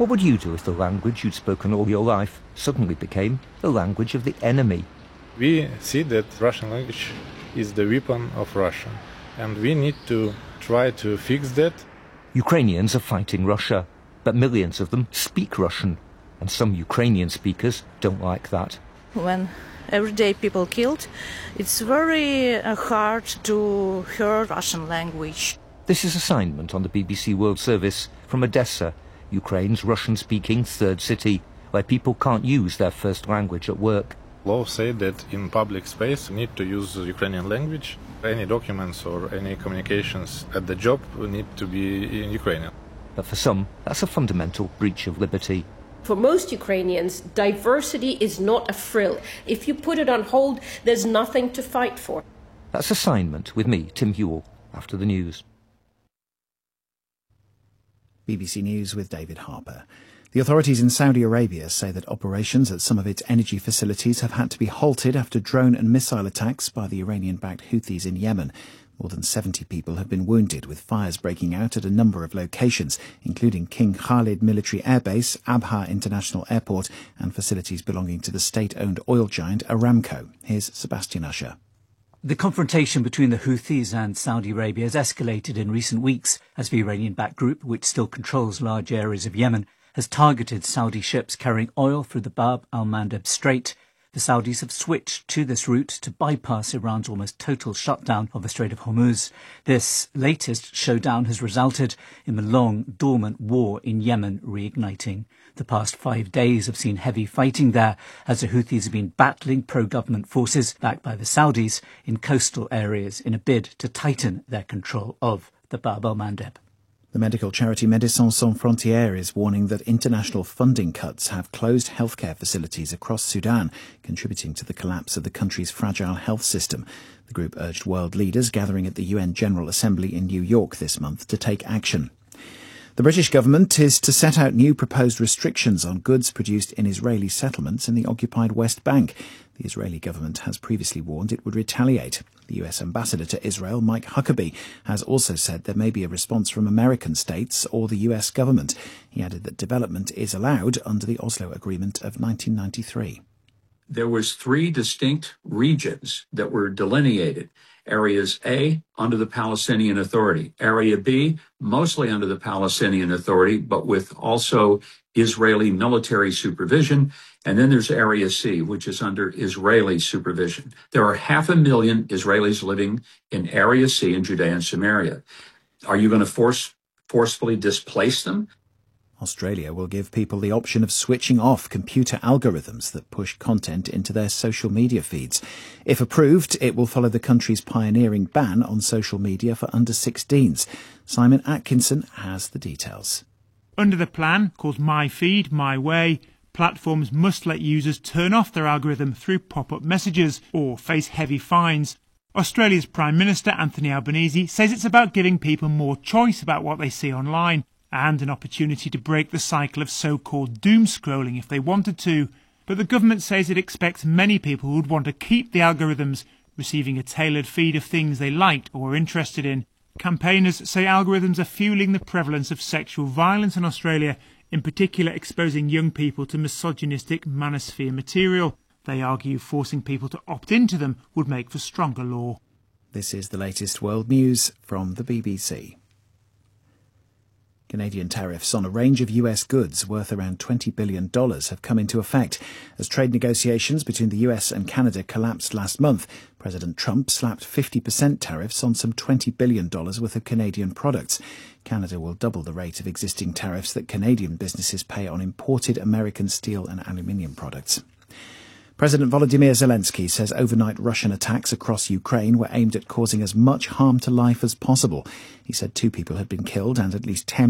What would you do if the language you'd spoken all your life suddenly became the language of the enemy? We see that Russian language is the weapon of Russia, and we need to try to fix that. Ukrainians are fighting Russia, but millions of them speak Russian, and some Ukrainian speakers don't like that. When everyday people killed, it's very hard to hear Russian language. This is assignment on the BBC World Service from Odessa, Ukraine's Russian-speaking third city, where people can't use their first language at work. Law said that in public space you need to use the Ukrainian language. Any documents or any communications at the job need to be in Ukrainian. But for some, that's a fundamental breach of liberty. For most Ukrainians, diversity is not a frill. If you put it on hold, there's nothing to fight for. That's Assignment with me, Tim Hewell, after the news. BBC News with David Harper. The authorities in Saudi Arabia say that operations at some of its energy facilities have had to be halted after drone and missile attacks by the Iranian-backed Houthis in Yemen. More than 70 people have been wounded, with fires breaking out at a number of locations, including King Khalid Military Airbase, Abha International Airport, and facilities belonging to the state-owned oil giant Aramco. Here's Sebastian Usher. The confrontation between the Houthis and Saudi Arabia has escalated in recent weeks as the Iranian-backed group, which still controls large areas of Yemen, has targeted Saudi ships carrying oil through the Bab al-Mandeb Strait. The Saudis have switched to this route to bypass Iran's almost total shutdown of the Strait of Hormuz. This latest showdown has resulted in the long, dormant war in Yemen reigniting. The past 5 days have seen heavy fighting there as the Houthis have been battling pro-government forces backed by the Saudis in coastal areas in a bid to tighten their control of the Bab al-Mandeb. The medical charity Médecins Sans Frontières is warning that international funding cuts have closed healthcare facilities across Sudan, contributing to the collapse of the country's fragile health system. The group urged world leaders gathering at the UN General Assembly in New York this month to take action. The British government is to set out new proposed restrictions on goods produced in Israeli settlements in the occupied West Bank. The Israeli government has previously warned it would retaliate. The US ambassador to Israel, Mike Huckabee, has also said there may be a response from American states or the US government. He added that development is allowed under the Oslo Agreement of 1993. There was 3 distinct regions that were delineated. Areas A, under the Palestinian Authority. Area B, mostly under the Palestinian Authority, but with also Israeli military supervision. And then there's Area C, which is under Israeli supervision. There are 500,000 Israelis living in Area C in Judea and Samaria. Are you going to forcefully displace them? Australia will give people the option of switching off computer algorithms that push content into their social media feeds. If approved, it will follow the country's pioneering ban on social media for under 16s. Simon Atkinson has the details. Under the plan, called My Feed, My Way, platforms must let users turn off their algorithm through pop-up messages or face heavy fines. Australia's Prime Minister Anthony Albanese says it's about giving people more choice about what they see online, and an opportunity to break the cycle of so-called doom scrolling if they wanted to. But the government says it expects many people who would want to keep the algorithms receiving a tailored feed of things they liked or were interested in. Campaigners say algorithms are fueling the prevalence of sexual violence in Australia, in particular exposing young people to misogynistic manosphere material. They argue forcing people to opt into them would make for stronger law. This is the latest world news from the BBC. Canadian tariffs on a range of US goods worth around $20 billion have come into effect. As trade negotiations between the US and Canada collapsed last month, President Trump slapped 50% tariffs on some $20 billion worth of Canadian products. Canada will double the rate of existing tariffs that Canadian businesses pay on imported American steel and aluminium products. President Volodymyr Zelensky says overnight Russian attacks across Ukraine were aimed at causing as much harm to life as possible. He said 2 people had been killed and at least 10